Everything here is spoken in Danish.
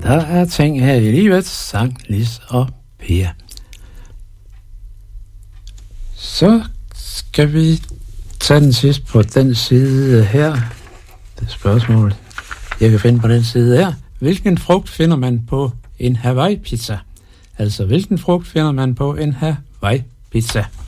Der er ting her i livet, sang Lis og Per. Så skal vi tage den sidste på den side her. Det spørgsmål, jeg kan finde på den side her. Hvilken frugt finder man på en Hawaii-pizza? Altså, hvilken frugt finder man på en Hawaii-pizza?